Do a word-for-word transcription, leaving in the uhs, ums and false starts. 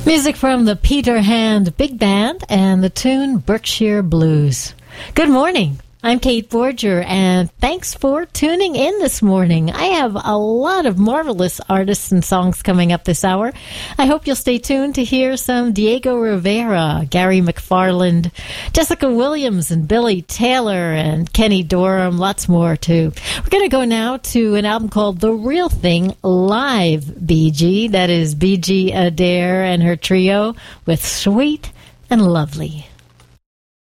Music from the Peter Hand Big Band and the tune Berkshire Blues. Good morning. I'm Kate Borger, and thanks for tuning in this morning. I have a lot of marvelous artists and songs coming up this hour. I hope you'll stay tuned to hear some Diego Rivera, Gary McFarland, Jessica Williams, and Billy Taylor, and Kenny Dorham, lots more too. We're going to go now to an album called The Real Thing Live Bee Gee. That is Bee Gee Adair and her trio with Sweet and Lovely.